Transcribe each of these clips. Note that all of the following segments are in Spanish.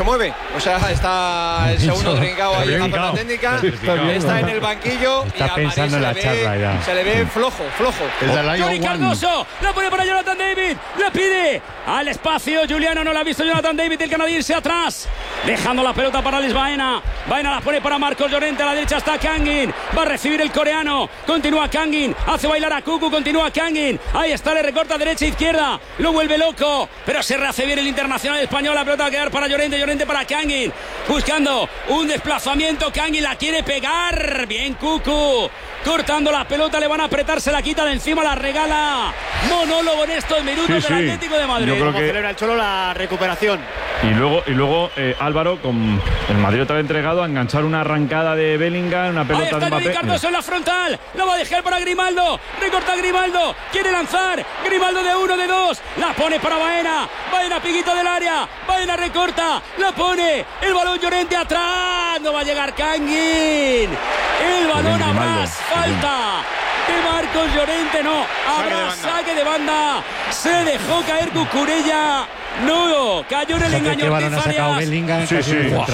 mueve. O sea, está el segundo trincado ahí en la técnica. Está en el banquillo. Está pensando en la charla ya. Se le ve flojo. Johnny Cardoso, la pone para Jonathan David, la pide al espacio. Juliano no la ha visto Jonathan David, el canadiense atrás, dejando la pelota para Alex Baena. Baena la pone para Marcos Llorente, a la derecha está Kangin, va a recibir el coreano, continúa Kangin, hace bailar a Cucu, continúa Kangin, ahí está, le recorta derecha e izquierda, lo vuelve loco, pero se rehace bien el internacional español. La pelota va a quedar para Llorente para Kangin, buscando un desplazamiento. Kangin la quiere pegar, bien Cucu, cortando la pelota, le van a apretar, se la quita de encima, la regala. Monólogo en estos minutos del Atlético de Madrid. Yo creo que celebra el Cholo la recuperación. Y luego Álvaro, con el Madrid otra vez entregado, a enganchar una arrancada de Bellingham, una pelota ahí está de Mbappé. Johnny Cardoso en la frontal, la va a dejar para Grimaldo, recorta Grimaldo, quiere lanzar, Grimaldo de uno, de dos, la pone para Baena, piquito del área, Baena recorta, la pone, el balón Llorente atrás, no va a llegar Kangin, el balón habrá falta de Marcos Llorente, no, habrá saque de banda, se dejó caer Cucurella. No, cayó en el engaño. ¿Qué balón ha sacado Bellingham? Sí.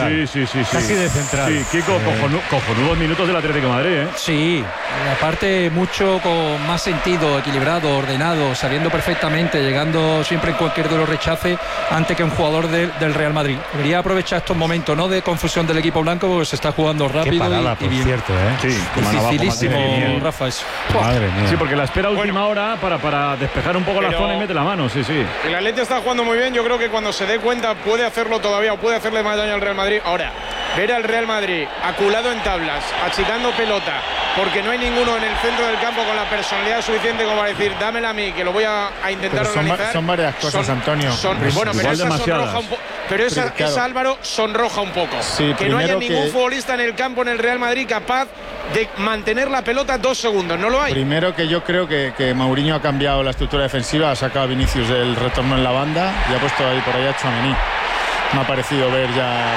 Casi de central. Sí, Kiko, cojonudos minutos del Atlético de Madrid, ¿eh? Sí, aparte mucho con más sentido, equilibrado, ordenado, sabiendo perfectamente, llegando siempre en cualquier duelo rechace antes que un jugador del Real Madrid. Debería aprovechar estos momentos, no de confusión del equipo blanco, porque se está jugando rápido. Qué parada, y bien. cierto, ¿eh? Sí, dificilísimo, Rafa, eso. Madre mía. Sí, porque la espera última hora para despejar un poco la zona y mete la mano, sí. El Atleti está jugando muy bien. Yo creo que cuando se dé cuenta puede hacerlo todavía, o puede hacerle más daño al Real Madrid. Ahora, ver al Real Madrid aculado en tablas, achicando pelota, porque no hay ninguno en el centro del campo con la personalidad suficiente como para decir, dámela a mí, que lo voy a intentar organizar. Son varias cosas, Antonio. Bueno, pero esa sonroja un poco. Pero esa Álvaro sonroja un poco. Sí, que no haya ningún futbolista en el campo en el Real Madrid capaz de mantener la pelota 2 segundos. No lo hay. Primero, que yo creo que Mourinho ha cambiado la estructura defensiva, ha sacado a Vinicius del retorno en la banda y ha puesto ahí por ahí a Tchouaméni. Me ha parecido ver ya.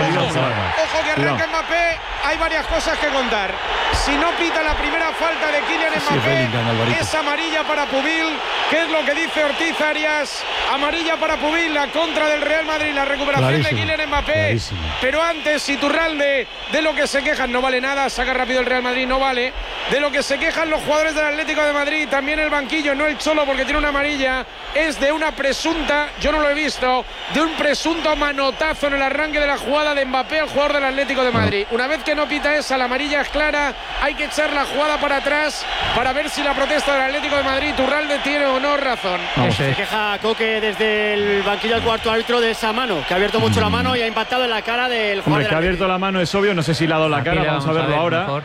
Ojo que arranca Mbappé. Hay varias cosas que contar. Si no pita la primera falta de Kylian Mbappé, es amarilla para Pubil. ¿Qué es lo que dice Ortiz Arias? Amarilla para Pubil, la contra del Real Madrid, la recuperación de Kylian Mbappé. Clarísimo. Pero antes, Iturralde, de lo que se quejan, no vale nada, saca rápido el Real Madrid, no vale. De lo que se quejan los jugadores del Atlético de Madrid, también el banquillo, no el Cholo porque tiene una amarilla, es de una presunta, yo no lo he visto, de un presunto manotazo en el arranque de la jugada de Mbappé, el jugador del Atlético de Madrid. Una vez que no pita esa, la amarilla es clara, hay que echar la jugada para atrás para ver si la protesta del Atlético de Madrid, Iturralde, tiene o no razón. Se queja Coque desde el banquillo del cuarto árbitro de esa mano, que ha abierto mucho la mano y ha impactado en la cara del jugador. Hombre, que ha abierto la mano es obvio, no sé si le ha dado la cara, vamos a verlo ahora. Mejor.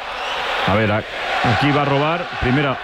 A ver, aquí va a robar, primera.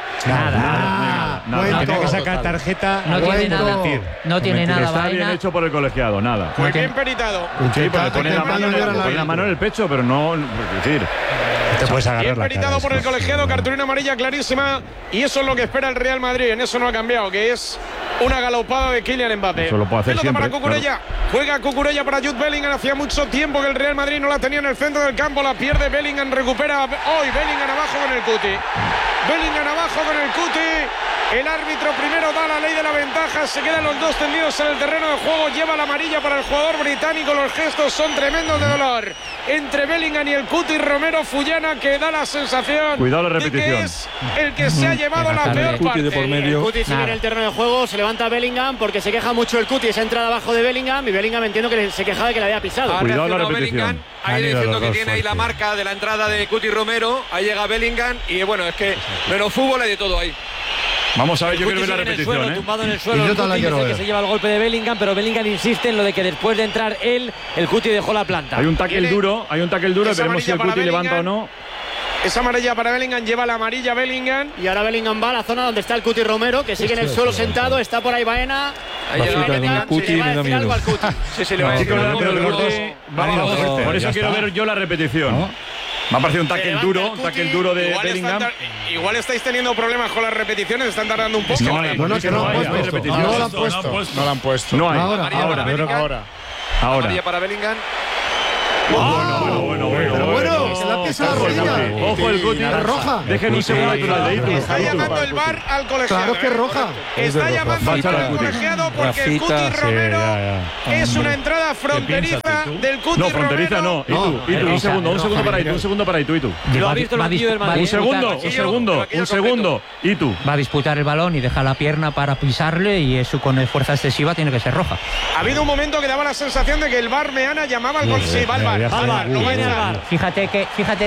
Nada. Tenía que sacar tarjeta. No tiene nada. No tiene nada. Está bien hecho por el colegiado, nada. Muy bien peritado. Sí, pues le pone la mano en el pecho, pero no. Es decir, Te puedes agarrar bien la peritado cara, por el colegiado, cartulina amarilla clarísima. Y eso es lo que espera el Real Madrid. En eso no ha cambiado, que es una galopada de Kylian Mbappé. Eso lo puede hacer pelota siempre, para Cucurella. Juega Cucurella para Jude Bellingham. Hacía mucho tiempo que el Real Madrid no la tenía en el centro del campo. La pierde Bellingham. Recupera hoy Bellingham abajo con el Cuti. Bellingham abajo con el Cuti. El árbitro primero da la ley de la ventaja. Se quedan los dos tendidos en el terreno de juego. Lleva la amarilla para el jugador británico. Los gestos son tremendos de dolor entre Bellingham y el Cuti. Romero Fullana, que da la sensación cuidado la de repetición, que es el que se ha llevado la peor parte. El Cuti sigue en el terreno de juego. Se levanta Bellingham porque se queja mucho el Cuti. Esa entrada abajo de Bellingham. Y Bellingham entiendo que se quejaba de que le había pisado. Cuidado la repetición. Ahí diciendo que tiene ahí la marca de la entrada de Cuti Romero. Ahí llega Bellingham. Y bueno, es que menos fútbol hay de todo ahí. Vamos a ver, yo quiero ver la en el repetición, suelo, tumbado en el suelo. El Cuti es el que se lleva el golpe de Bellingham, pero Bellingham insiste en lo de que después de entrar él, el Cuti dejó la planta. Hay un tackle duro, veremos si el Cuti levanta o no. Esa amarilla para Bellingham, lleva la amarilla Bellingham. Y ahora Bellingham va a la zona donde está el Cuti Romero, que sigue en el suelo sentado, está por ahí Baena. Ahí llega Bellingham, Cuti, va a decir algo al Cuti. Sí, le va a decir algo. Por eso quiero ver yo la repetición. Me ha parecido un tackle duro de Bellingham. Igual estáis teniendo problemas con las repeticiones, están tardando un poco. No hay repetición. No la han puesto. No hay. Ahora. Amarilla para Bellingham. Bueno. pisa la rodilla. Ojo el Cuti. Es roja. Dejen un segundo natural de Itu. Está llamando el VAR al colegiado. Claro que es roja. Está llamando el VAR al colegiado porque el Cuti Romero es una entrada fronteriza del Cuti Romero. No, fronteriza no. Itu, un segundo para Itu. Lo ha visto el banquillo del Madrid. Un segundo. Itu. Va a disputar el balón y deja la pierna para pisarle y eso con fuerza excesiva tiene que ser roja. Ha habido un momento que daba la sensación de que el VAR Meana llamaba al gol. Sí, va al VAR. Lo va a echar. Fíjate que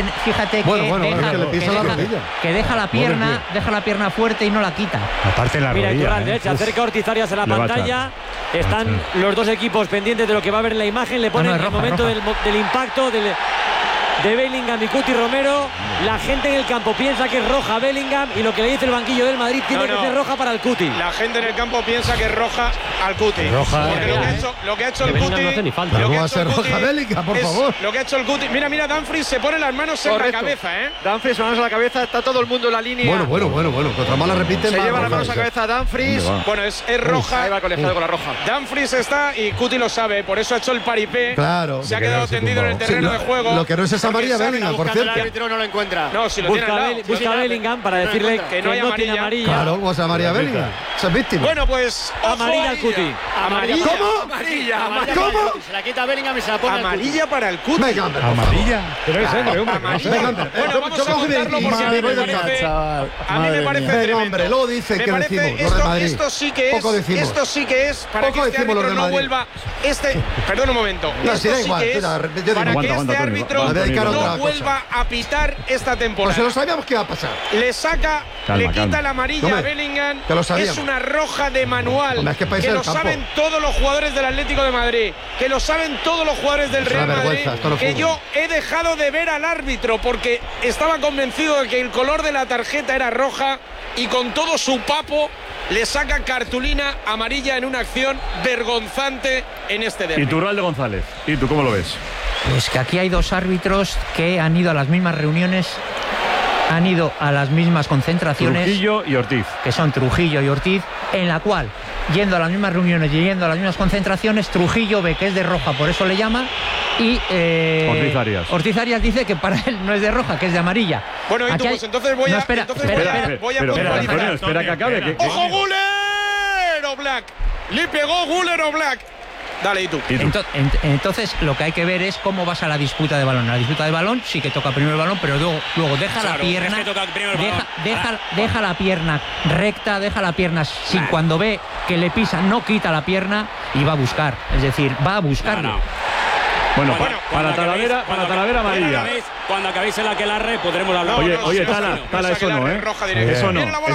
deja la pierna fuerte y no la quita. Aparte la rodilla. Mira, Iturralde, se acerca Ortiz Arias en la pantalla. Están los dos equipos pendientes de lo que va a ver en la imagen. Le ponen el momento del impacto de Bellingham y Cuti Romero. La gente en el campo piensa que es roja Bellingham y lo que le dice el banquillo del Madrid tiene que ser roja para el Cuti. La gente en el campo piensa que es roja al Cuti. Roja. Porque lo que ha hecho el Cuti. No hace ni falta. ¿Cómo va a ser roja Bellingham, por favor? Lo que ha hecho el Cuti. Mira, Dumfries se pone las manos en la cabeza, Dumfries, manos a la cabeza, está todo el mundo en la línea. Bueno. Contra más la repiten. Se lleva las manos a la cabeza Dumfries. Bueno, es roja. Ahí va el colegiado con la roja. Dumfries está y Cuti lo sabe, por eso ha hecho el paripé. Claro. Se ha quedado tendido en el terreno de juego. Lo que no es esa María Bellingham, por cierto. El árbitro no lo encuentra. No, si lo tiene al lado. Busca a Bellingham para decirle que no hay amarilla. Claro, vamos a María Bellingham. Esa es víctima. Bueno, pues amarilla al Cuti. ¿Amarilla? ¿Cómo? ¿Cómo? Se la quita Bellingham y se la pone amarilla para el Cuti. Venga, hombre. Amarilla. Pero es hombre. Bueno, vamos a contarlo porque a mí me parece. A mí me parece tremendo. Hombre, luego dicen que decimos los de Madrid. Esto sí que es para que este árbitro no vuelva. Perdón un momento. Esto sí que es para que este árbitro no vuelva a pitar esta temporada. Pues se lo sabíamos que iba a pasar. Le quita la amarilla a Bellingham. Es una roja de manual. Que lo saben todos los jugadores del Atlético de Madrid. Que lo saben todos los jugadores del Real Madrid. Que yo he dejado de ver al árbitro porque estaba convencido de que el color de la tarjeta era roja y con todo su papo le saca cartulina amarilla en una acción vergonzante en este derbi. Iturralde González. ¿Y tú cómo lo ves? Pues que aquí hay dos árbitros que han ido a las mismas reuniones, han ido a las mismas concentraciones. Trujillo y Ortiz. Que son Trujillo y Ortiz, en la cual, yendo a las mismas reuniones y yendo a las mismas concentraciones, Trujillo ve que es de roja, por eso le llama, y Ortiz Arias dice que para él no es de roja, que es de amarilla. Bueno, y tú, pues entonces voy a puntualizar. Espera que acabe. ¡Ojo, Guller o Black! Le pegó Guller o Black. Dale, ¿y tú? Entonces lo que hay que ver es cómo vas a la disputa de balón. La disputa de balón sí que toca primero el balón, pero luego deja la pierna, deja la pierna recta, deja la pierna sin cuando ve que le pisa, no quita la pierna y va a buscar. Es decir, va a buscarlo. Bueno, para Talavera amarilla. Cuando acabéis el aquelarre podremos hablar. Oye, Tala, eso no, ¿eh? Eso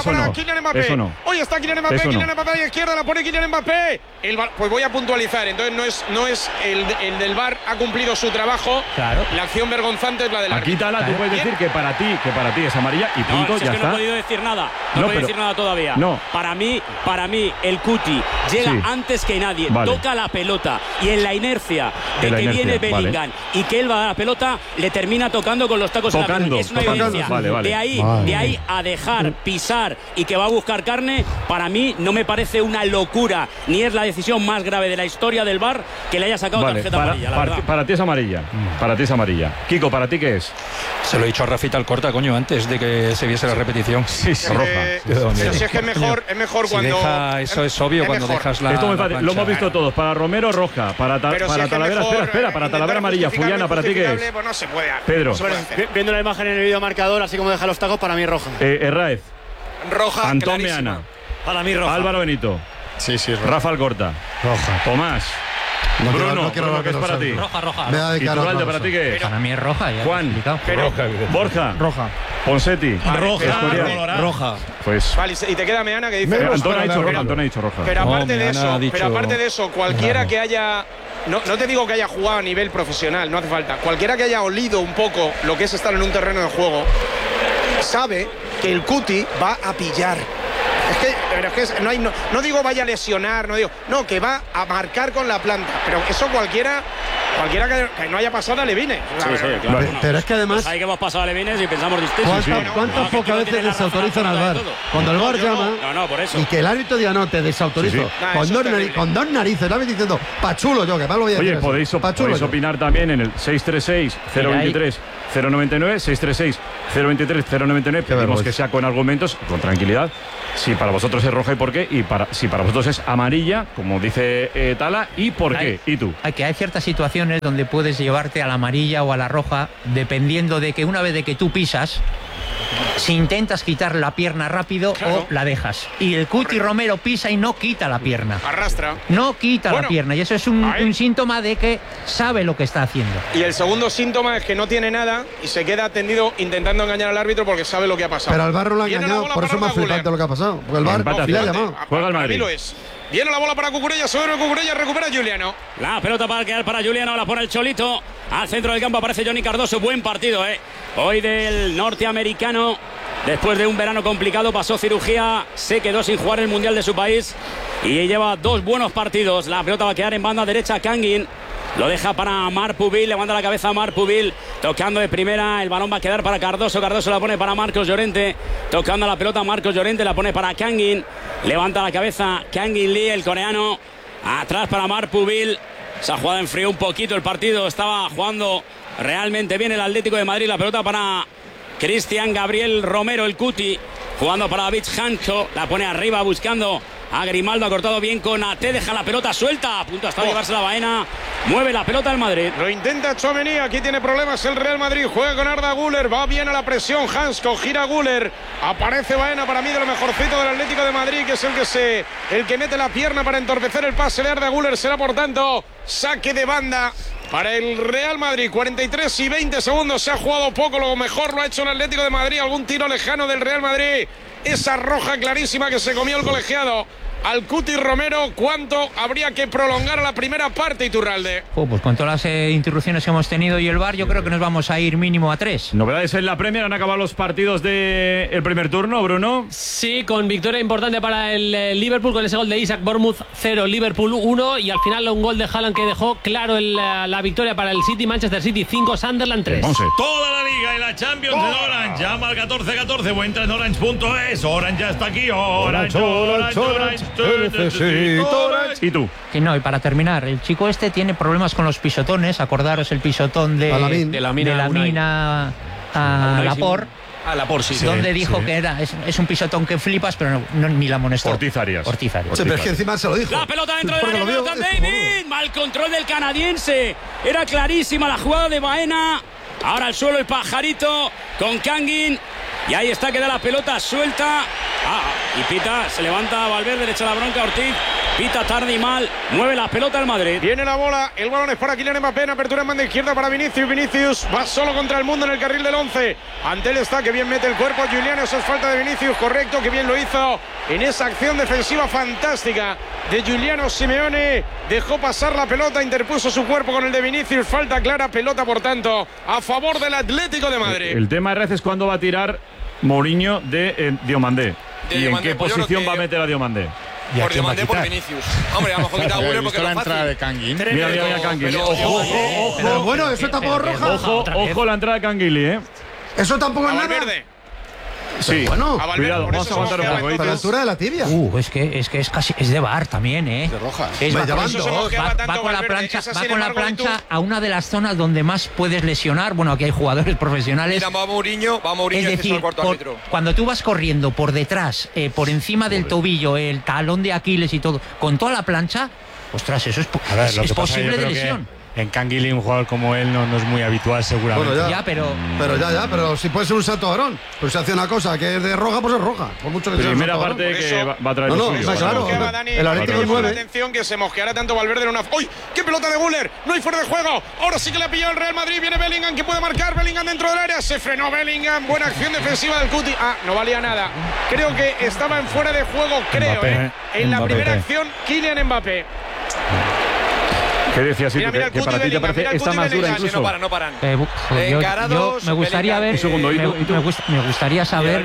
no. Oye, está Kylian Mbappé a la izquierda, la pone Kylian Mbappé. Pues voy a puntualizar, entonces no es el del VAR ha cumplido su trabajo. Claro. La acción vergonzante es la del árbitro. Aquí, Tala, tú puedes decir que para ti es amarilla y punto, ya está. No he podido decir nada. No he podido decir nada todavía. No. Para mí, el Cuti llega antes que nadie. Vale. Toca la pelota y en la inercia de que viene Bellingham y que él va a la pelota, le termina tocando con los tacos en la pierna. Es una evidencia. Vale. De ahí a dejar pisar y que va a buscar carne, para mí no me parece una locura, ni es la decisión más grave de la historia del VAR que le haya sacado tarjeta amarilla. Para ti es amarilla. Para ti es amarilla. Kiko, ¿para ti qué es? Se lo he dicho a Rafita Alcorta, coño, antes de que se viese la repetición. Sí, roja. Si es que es mejor cuando. Eso es obvio cuando dejas la. Esto lo hemos visto todos. Para Romero, roja. Para Talavera, espera. Para Talavera, amarilla. Fullana, ¿para ti qué es? Pues no se puede. Pedro. Viendo la imagen en el video marcador, así como deja los tacos, para mí roja. Herráez. Roja. Antón Meana. Para mí roja. Álvaro Benito. Sí, es roja. Rafa Alcorta. Roja. Tomás. No quiero ¿qué es para ti? Roja. Iturralde, ¿para ti qué es? Para mí es roja. Juan. Borja. Roja. Ponsetti. Roja. Pues. Vale, y te queda Meana que dice. Antón ha dicho roja. Pero aparte de eso, cualquiera que haya. No te digo que haya jugado a nivel profesional, no hace falta. Cualquiera que haya olido un poco lo que es estar en un terreno de juego sabe que el Cuti va a pillar. No digo vaya a lesionar, no, que va a marcar con la planta. Pero eso cualquiera Cualquiera que no haya pasado a Levine. Claro. Pero es que además. Ahí que hemos pasado a Levines y pensamos distinto. ¿Cuántas pocas veces desautorizan al VAR? Cuando el VAR llama. No, por eso. Y que el árbitro diga no, te desautorizo. Con dos narices, ¿sabes? Diciendo, pachulo yo, que mal lo voy a decir. Oye, podéis opinar también en el 636-023-099, 636-023-099. Pedimos que sea con argumentos, con tranquilidad. Si para vosotros es roja y por qué, y si para vosotros es amarilla, como dice Tala, y por qué. ¿Y tú? Hay ciertas situaciones donde puedes llevarte a la amarilla o a la roja, dependiendo de que una vez de que tú pisas, si intentas quitar la pierna rápido o la dejas. Y el Cuti Romero pisa y no quita la pierna. Arrastra. No quita la pierna. Y eso es un síntoma de que sabe lo que está haciendo. Y el segundo síntoma es que no tiene nada y se queda tendido intentando engañar al árbitro porque sabe lo que ha pasado. Pero al VAR no lo ha engañado, por eso es más flipante lo que ha pasado. Porque el VAR le ha llamado. Juega el Madrid. Lo es. Viene la bola para Cucurella, sobre Cucurella, recupera Juliano. La pelota para quedar para Juliano, la pone el Cholito. Al centro del campo aparece Johnny Cardoso. Buen partido, hoy del norteamericano. Después de un verano complicado, pasó cirugía, se quedó sin jugar el Mundial de su país y lleva 2 buenos partidos. La pelota va a quedar en banda derecha, Kangin. Lo deja para Marpubil, levanta la cabeza a Marpubil, tocando de primera, el balón va a quedar para Cardoso, Cardoso la pone para Marcos Llorente, tocando la pelota Marcos Llorente, la pone para Kangin, levanta la cabeza Kangin Lee, el coreano, atrás para Marpubil. Se ha jugado enfrió un poquito el partido, estaba jugando realmente bien el Atlético de Madrid. La pelota para Cristian Gabriel Romero, el Cuti, jugando para David Hancho, la pone arriba buscando a Grimaldo, ha cortado bien con Ate, deja la pelota suelta, a punto hasta llevarse la Baena, mueve la pelota el Madrid. Lo intenta Tchouaméni, aquí tiene problemas el Real Madrid, juega con Arda Güler, va bien a la presión Hansko, gira Güler, aparece Baena, para mí de lo mejorcito del Atlético de Madrid, que es el que mete la pierna para entorpecer el pase de Arda Güler, será por tanto saque de banda para el Real Madrid. 43 y 20 segundos, se ha jugado poco, lo mejor lo ha hecho el Atlético de Madrid, algún tiro lejano del Real Madrid, esa roja clarísima que se comió el colegiado al Cuti Romero. ¿Cuánto habría que prolongar a la primera parte, Iturralde? Pues con todas las interrupciones que hemos tenido y el VAR, yo creo que nos vamos a ir mínimo a 3. Novedades en la Premier, han acabado los partidos del primer turno, Bruno. Sí, con victoria importante para el Liverpool, con ese gol de Isaac. Bournemouth 0, Liverpool 1, y al final un gol de Haaland que dejó claro la victoria para el City. Manchester City 5, Sunderland 3. Toda la liga y la Champions en Orange. Llama al 1414 o entra en orange.es. Orange ya está aquí. Orange. ¿Y tú? Que no, y para terminar, el chico este tiene problemas con los pisotones. Acordaros el pisotón de la mina a Laporte. A Laporte, sí. Donde dijo que es un pisotón que flipas, pero no ni la amonestó. Ortiz-Arias. Sí, pero es que encima se lo dijo. La pelota dentro del área, Jonathan David. Mal control del canadiense. Era clarísima la jugada de Baena. Ahora al suelo el pajarito con Kangin. Y ahí está, queda la pelota suelta. Y pita, se levanta Valverde, le echa la bronca a Ortiz. Pita tarde y mal, mueve la pelota al Madrid. Viene la bola, el balón es para Kylian Mbappé, en apertura en banda izquierda para Vinicius. Vinicius va solo contra el mundo en el carril del 11. Ante él está, que bien mete el cuerpo Julián, eso es falta de Vinicius, correcto, que bien lo hizo en esa acción defensiva fantástica de Giuliano Simeone. Dejó pasar la pelota, interpuso su cuerpo con el de Vinicius, falta clara, pelota por tanto a favor del Atlético de Madrid. El tema de es cuándo va a tirar Mourinho de Diomandé. ¿Y en qué posición va a meter a Diomandé? Por Diomandé, por Vinicius. Hombre, a lo mejor quita a Güler porque es la fácil. entrada de Kangin. Mira Kangin. Ojo. Pero bueno, eso tampoco es roja. Ojo la entrada de Kangin, Eso tampoco es nada. Verde. Sí, bueno, cuidado, vamos a aguantar un poco. A la altura de la tibia. Es que es casi, es de VAR también, De roja. Va con la plancha a una de las zonas donde más puedes lesionar. Bueno, aquí hay jugadores profesionales. Mira, va Mourinho, es decir, cuando tú vas corriendo por detrás, por encima del tobillo, el talón de Aquiles y todo, con toda la plancha, ostras, eso es posible de lesión. En Kangin, un jugador como él no es muy habitual, seguramente. Bueno, pero si puede ser un salto varón. Pues si hace una cosa que es de roja, pues es roja. Por mucho que primera parte que va a traer lo suyo. Claro, el Atlético 9. Atención que se mosqueará tanto Valverde en una. ¡Uy! ¡Qué pelota de Güler! No hay fuera de juego. Ahora sí que le ha pillado el Real Madrid. Viene Bellingham, que puede marcar. Bellingham dentro del área. Se frenó Bellingham. Buena acción defensiva del Cuti. No valía nada. Creo que estaba en fuera de juego, en la primera acción, Kylian Mbappé. ¿Qué decías? Mira, que para ti te parece esta más dura incluso. No paran. Yo me gustaría ver. Me gustaría saber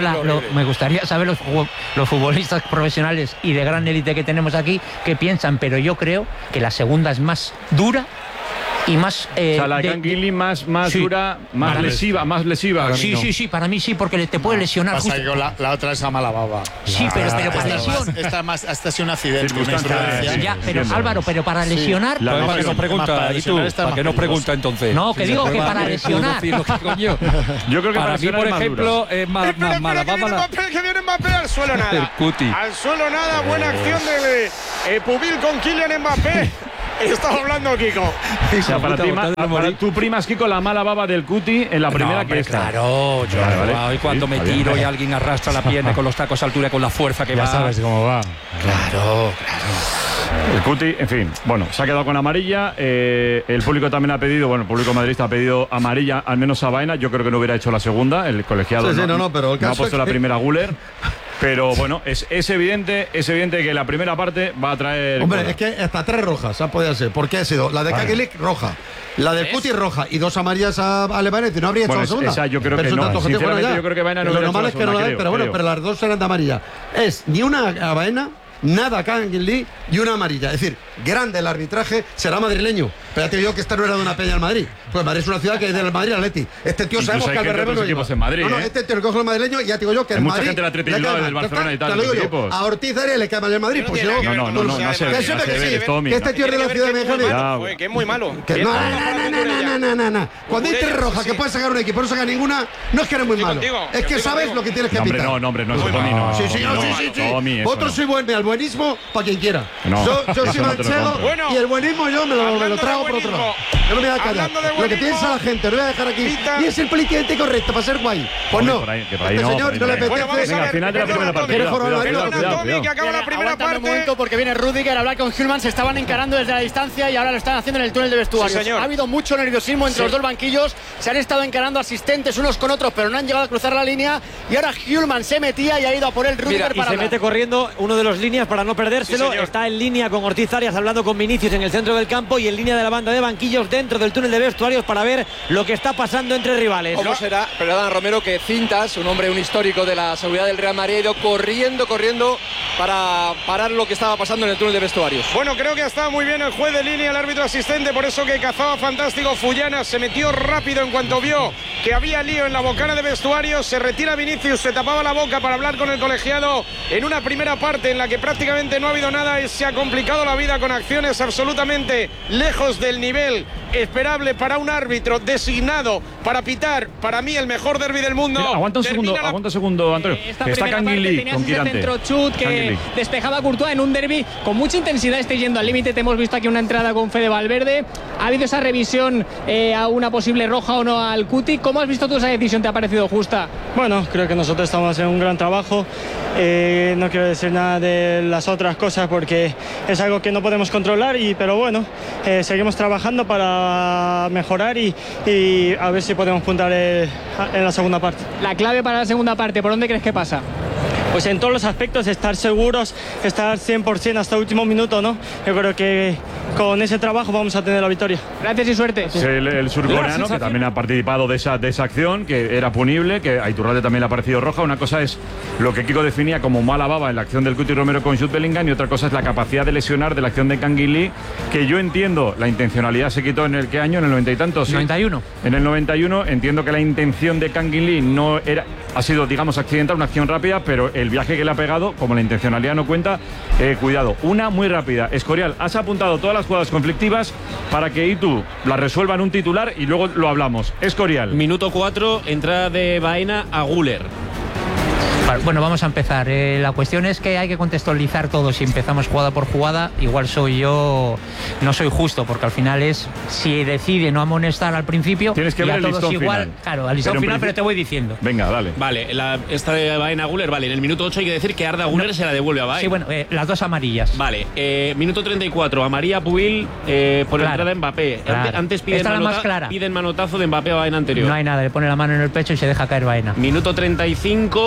los futbolistas profesionales y de gran élite que tenemos aquí qué piensan, pero yo creo que la segunda es más dura y más... o sea, la de Canguilí más sí, dura, más lesiva. Sí, para mí sí, porque te puede lesionar. Pasa que la otra es a mala baba. Sí, pero para lesión. Esta es un accidente. Ya, pero Álvaro, pero para lesionar... ¿Para qué nos pregunta? ¿Y tú? ¿Para qué nos pregunta entonces? No, que digo que para lesionar. Yo creo que para mí, por ejemplo, es más mala baba. Que viene Mbappé al suelo nada. Al suelo nada, buena acción de Pubil con Kylian Mbappé. Estaba hablando Kiko. O sea, para ti, tú primas, Kiko, la mala baba del Cuti en la primera que está. Claro, y cuando me tiro y alguien arrastra la pierna con los tacos a altura, con la fuerza que va. Ya sabes cómo va. Claro. El Cuti, en fin, bueno, se ha quedado con amarilla. El público también ha pedido, el público madridista ha pedido amarilla, al menos a Baena. Yo creo que no hubiera hecho la segunda. El colegiado pero el caso ha puesto la primera Guller. Pero bueno, es evidente que la primera parte va a traer... Hombre, es que hasta 3 rojas han podido ser. ¿Por qué ha sido? La de Canguilí, roja. La del Cuti, roja. Y 2 amarillas a Lebanés. No habría hecho la segunda. Esa yo creo que no. Sinceramente, yo creo que Baena no hubiera hecho la segunda. Pero las 2 eran de amarilla. Es ni una a Baena, nada a Canguilí y una amarilla. Es decir, grande el arbitraje, será madrileño. Pero ya te digo que esta no era de una peña al Madrid. Pues Madrid es una ciudad que es del Madrid Atleti. Este tío sabemos que Albert Rivera equipos en Madrid. No, este tío lo coge el madrileño y ya te digo yo que el mucha Madrid. Mucha gente la Atleti del Barcelona y tal. Te lo digo yo. A Ortiz Arias le cae mal el Madrid. Pues yo. No se ve. Que este tío es de la ciudad de México. Que es muy malo. No. Cuando hay 3 rojas que puedes sacar un equipo, no saca ninguna, no es que eres muy malo. Es que sabes lo que tienes que pitar. No, Sí. Vosotros sois el buenismo para quien quiera. Yo soy manchego y el buenismo yo me lo trago por otro lado. Yo no me voy a callar. Lo que piensa la gente, lo voy a dejar aquí. Y es el políticamente correcto para ser guay. Pues no. Este señor no le apetece. Al final de la primera parte. Que acaba la primera parte. Un momento porque viene Rüdiger a hablar con Hülman. Se estaban encarando desde la distancia y ahora lo están haciendo en el túnel de vestuarios. Ha habido mucho nerviosismo entre los dos banquillos. Se han estado encarando asistentes unos con otros, pero no han llegado a cruzar la línea. Y ahora Hülman se metía y ha ido a por el Rüdiger para se mete corriendo uno de los líneas para no perdérselo. Está en línea con Ortiz Arias hablando con Vinicius en el centro del campo y en línea de la banda de banquillos dentro del túnel de vestuarios para ver lo que está pasando entre rivales. ¿Cómo será? Perdón, Romero, que Cintas, un histórico de la seguridad del Real Madrid, ha ido corriendo para parar lo que estaba pasando en el túnel de vestuarios. Bueno, creo que ha estado muy bien el juez de línea, el árbitro asistente, por eso que cazaba fantástico Fullana, se metió rápido en cuanto vio que había lío en la bocana de vestuarios, se retira Vinicius, se tapaba la boca para hablar con el colegiado en una primera parte en la que prácticamente no ha habido nada y se ha complicado la vida con acciones absolutamente lejos del nivel esperable para un árbitro designado para pitar, para mí, el mejor derbi del mundo. Mira, aguanta un segundo, Antonio. Esta está Canguilí con ese centro chut que despejaba Courtois en un derbi con mucha intensidad, estoy yendo al límite. Te hemos visto aquí una entrada con Fede Valverde. Ha habido esa revisión a una posible roja o no al Cuti. ¿Cómo has visto tú esa decisión? ¿Te ha parecido justa? Bueno, creo que nosotros estamos haciendo un gran trabajo. No quiero decir nada de las otras cosas porque es algo que no podemos controlar, pero bueno, seguimos trabajando para mejorar y a ver si podemos puntar en la segunda parte. La clave para la segunda parte, ¿por dónde crees que pasa? Pues en todos los aspectos, estar seguros, estar 100% hasta el último minuto, ¿no? Yo creo que con ese trabajo vamos a tener la victoria. Gracias y suerte. El surcoreano, que también ha participado de esa acción, que era punible, que a Iturralde también le ha parecido roja. Una cosa es lo que Kiko definía como mala baba en la acción del Cuti Romero con Jude Bellingham, y otra cosa es la capacidad de lesionar de la acción de Canguilí, que yo entiendo, la intencionalidad se quitó en el ¿qué año? En el 90 y tantos. 91. En el 91, entiendo que la intención de Canguilí no era, ha sido, digamos, accidental, una acción rápida, pero el viaje que le ha pegado, como la intencionalidad no cuenta, cuidado. Una muy rápida. Escorial, has apuntado todas las jugadas conflictivas para que Itu las resuelva en un titular y luego lo hablamos. Escorial. Minuto 4, entrada de Baena a Guller. Bueno, vamos a empezar. La cuestión es que hay que contextualizar todo. Si empezamos jugada por jugada, igual no soy justo, porque al final es, si decide no amonestar al principio, tienes que ver el listón igual, final. Claro, al listón final, pero te voy diciendo. Venga, dale. Vale, esta de Baena a Guller, vale, en el minuto 8 hay que decir que Arda Guller se la devuelve a Baena. Sí, bueno, las 2 amarillas. Vale, minuto 34, amarilla Pubil por entrada de Mbappé. Claro. Antes piden manotazo de Mbappé a Baena anterior. No hay nada, le pone la mano en el pecho y se deja caer Baena. Minuto 35,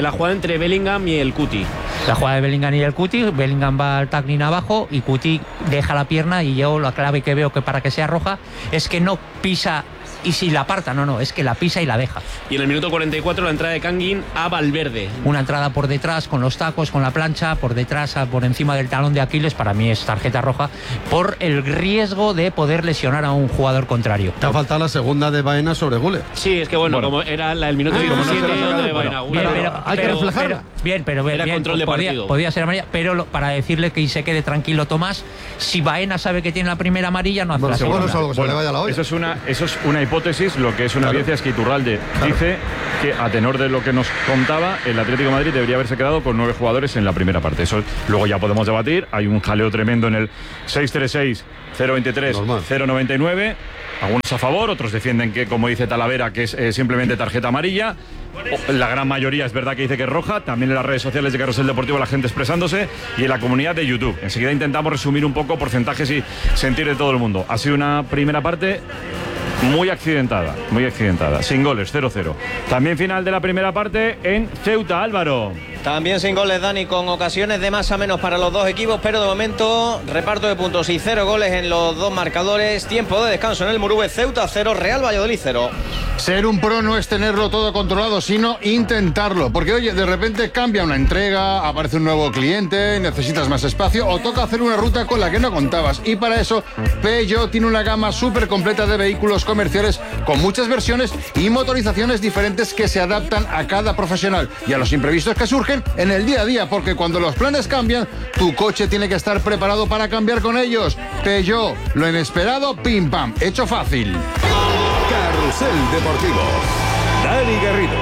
La jugada entre Bellingham y el Cuti. La jugada de Bellingham y el Cuti. Bellingham va al tackling abajo y Cuti deja la pierna, y yo la clave que veo que para que sea roja es que no pisa y si la aparta, no, es que la pisa y la deja. Y en el minuto 44 la entrada de Kangin a Valverde. Una entrada por detrás con los tacos, con la plancha, por detrás, por encima del talón de Aquiles. Para mí es tarjeta roja por el riesgo de poder lesionar a un jugador contrario. Te ha faltado la segunda de Baena sobre Guller. Sí, es que bueno, como era el minuto 17 de Baena. Hay que reflejarla. Pero era control de partido. Podía ser amarilla, pero para decirle que se quede tranquilo Tomás, si Baena sabe que tiene la primera amarilla, no hace la segunda. Eso es una hipótesis. Lo que es una evidencia es que Iturralde dice que, a tenor de lo que nos contaba, el Atlético de Madrid debería haberse quedado con 9 jugadores en la primera parte. Eso luego ya podemos debatir. Hay un jaleo tremendo en el 636 023 099. Algunos a favor, otros defienden que, como dice Talavera, que es simplemente tarjeta amarilla. La gran mayoría es verdad que dice que es roja. También en las redes sociales de Carrusel Deportivo la gente expresándose, y en la comunidad de YouTube. Enseguida intentamos resumir un poco porcentajes y sentir de todo el mundo. Ha sido una primera parte muy accidentada, sin goles, 0-0. También final de la primera parte en Ceuta, Álvaro. También sin goles, Dani, con ocasiones de más a menos para los dos equipos, pero de momento reparto de puntos y 0 goles en los dos marcadores. Tiempo de descanso en el Murube. Ceuta 0, Real Valladolid 0. Ser un pro no es tenerlo todo controlado, sino intentarlo. Porque, oye, de repente cambia una entrega, aparece un nuevo cliente, necesitas más espacio o toca hacer una ruta con la que no contabas. Y para eso, Peugeot tiene una gama súper completa de vehículos comerciales con muchas versiones y motorizaciones diferentes que se adaptan a cada profesional y a los imprevistos que surgen en el día a día, porque cuando los planes cambian, tu coche tiene que estar preparado para cambiar con ellos. Peugeot, lo inesperado, pim pam, hecho fácil. Carrusel Deportivo. Dani Garrido.